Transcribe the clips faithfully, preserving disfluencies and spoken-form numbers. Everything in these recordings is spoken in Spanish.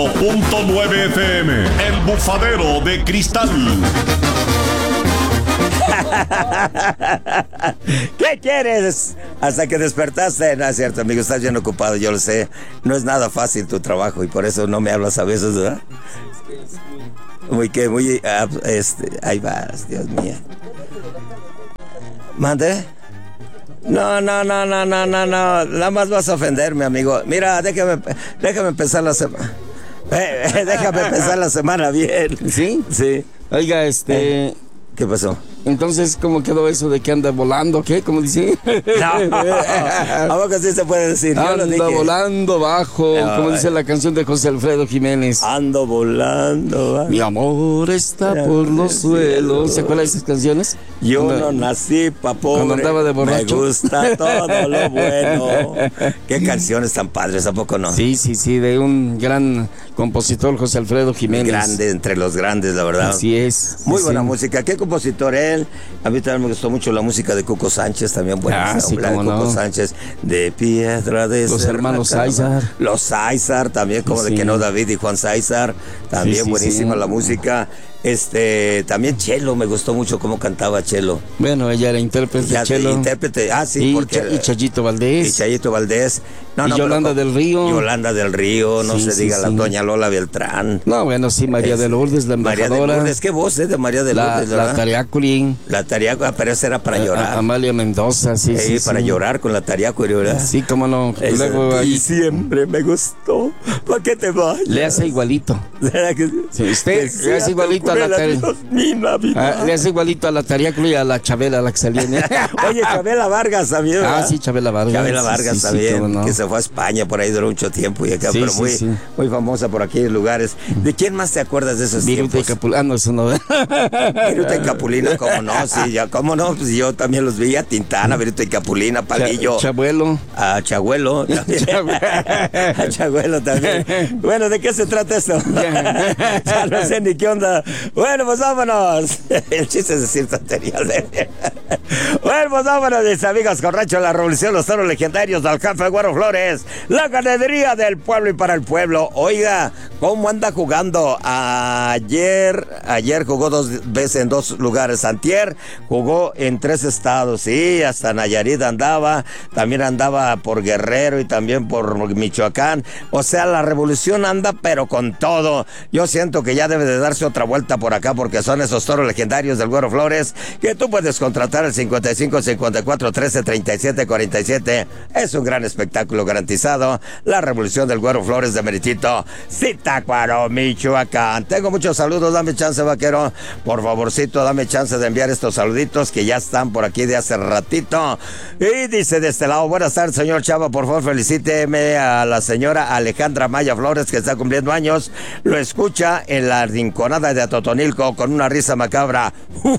Punto nueve F M, el bufadero de cristal. ¿Qué quieres? Hasta que despertaste. No es cierto, amigo, estás bien ocupado, yo lo sé. No es nada fácil tu trabajo y por eso no me hablas a veces, ¿verdad? Muy que, muy, uh, este, ahí vas, Dios mío. ¿Mande? No, no, no, no, no, no, no, nada más vas a ofenderme, amigo. Mira, déjame, déjame empezar la semana. Eh, déjame empezar la semana bien. ¿Sí? Sí. Oiga, este... Eh, ¿qué pasó? Entonces, ¿cómo quedó eso de que anda volando? ¿Qué? ¿Cómo dice? No, ¿a poco sí se puede decir? Yo anda lo dije. volando bajo, no, como dice la canción de José Alfredo Jiménez. Ando volando bajo. Mi amor está por los suelos. ¿Se acuerdan de esas canciones? Yo cuando, no nací pa' pobre. Cuando andaba de borracho. Me gusta todo lo bueno. Qué canciones tan padres, ¿a poco no? Sí, sí, sí, de un gran compositor, José Alfredo Jiménez. Grande, entre los grandes, la verdad. Así es. Muy sí, buena sí. música. ¿Qué compositor él? A mí también me gustó mucho la música de Cuco Sánchez, también buena. Ah, sí, de cómo Cuco no. Sánchez, de Piedra de Los Serra, hermanos caramba. Sáizar. Los Sáizar, también, como Sí. de que no, David y Juan Sáizar. También Sí, sí, buenísima sí. la música. Este, también Chelo, me gustó mucho cómo cantaba Chelo. Bueno, ella era intérprete Ya, de Chelo. Intérprete, ah, sí, y, porque... Cha- y Chayito Valdés. Y Chayito Valdés. No, y no, Yolanda pero, del Río. Yolanda del Río, no Sí, se sí, diga la sí. doña Lola Beltrán. No, bueno, sí, María Es- de Lourdes, la María embajadora. de Lourdes, qué voz, ¿eh? De María de la, Lourdes, la ¿verdad? Tariacuri. La Tariaco, ah, pero esa era para a- llorar. a- Amalia Mendoza, sí, Sí, sí. para sí. llorar con la Tariaco, ¿verdad? Sí, cómo no. Esa- Luego y ahí siempre me gustó. ¿Para qué te vayas? le hace igualito. ¿Será que Sí, usted Decía le hace igualito a la tu Tari- Dios, mi Navidad. Ah, le hace igualito a la Tariacuri y a la Chabela, la que salía. ¿eh? Oye, Chabela Vargas también, Ah, ¿verdad? sí, Chabela Vargas. Chabela Sí, Vargas sí, sí, también, cómo no. que se fue a España, por ahí duró mucho tiempo y acá, Sí, pero sí, muy, sí. muy famosa por aquellos lugares. ¿De quién más te acuerdas de esos Viruta y tiempos? Capul... Ah, no, eso no. Viruta y Capulina, cómo no, sí, ya, cómo no, pues yo también los vi a Tintana, Viruta y Capulina, Palillo, Cha- Chabuelo. a Chagüelo, también. a Chagüelo también. Bueno, ¿de qué se trata esto? Ya no sé ni qué onda. Bueno, pues vámonos. El chiste es decir tonterías. ¿eh? Bueno, pues vámonos, mis amigos, con Rancho La Revolución, los toros legendarios del Café Güero Flores, la ganadería del pueblo y para el pueblo. Oiga, ¿cómo anda jugando? Ayer, ayer jugó dos veces en dos lugares. Antier jugó en tres estados, sí, hasta Nayarit andaba, también andaba por Guerrero y también por Michoacán. O sea, la Revolución anda, pero con todo. Yo siento que ya debe de darse otra vuelta por acá, porque son esos toros legendarios del Güero Flores, que tú puedes contratar el cincuenta y cinco, cincuenta y cuatro, trece, treinta y siete, cuarenta y siete. Es un gran espectáculo garantizado. La Revolución del Güero Flores de Meritito, Zitácuaro, Michoacán. Tengo muchos saludos, dame chance, vaquero. Por favorcito, dame chance de enviar estos saluditos que ya están por aquí de hace ratito. Y dice de este lado, buenas tardes, señor Chava, por favor felicíteme a la señora Alejandra Maya Flores, que está cumpliendo años. Lo escucha en la rinconada de Atotonilco con una risa macabra.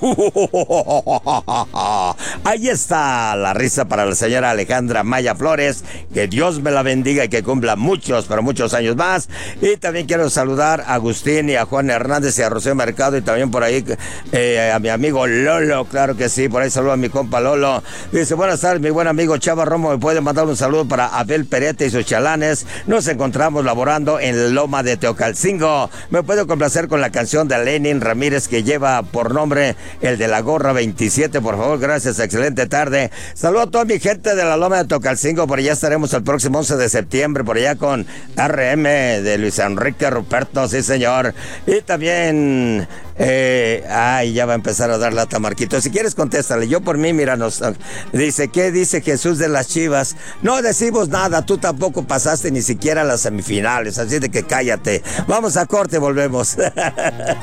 Ahí está la risa para la señora Alejandra Maya Flores. Que Dios me la bendiga y que cumpla muchos, pero muchos años más. Y también quiero saludar a Agustín y a Juan Hernández y a Rocío Mercado y también por ahí eh, a mi amigo Lolo, claro que sí, por ahí saludo a mi compa Lolo. Dice, buenas tardes, mi buen amigo Chava Romo, me puede mandar un saludo para Abel Perete y sus chalanes. Nos encontramos laborando en Loma de Teocalcingo. Me puedo complacer con la canción de Lenin Ramírez que lleva por nombre el de la gorra veintisiete, por favor, gracias, excelente tarde. Saludo a toda mi gente de la Loma de Teocalcingo, por allá estaremos el próximo once de septiembre, por allá con R M de Luis Enrique Ruperto, sí señor. Y también, eh, ay, ya va a empezar a dar lata Marquito. Si quieres, contéstale. Yo por mí, mira, nos dice, ¿qué dice Jesús de las Chivas? No decimos nada, tú tampoco pasaste ni siquiera a las semifinales, así de que cállate. Vamos a corte, volvemos.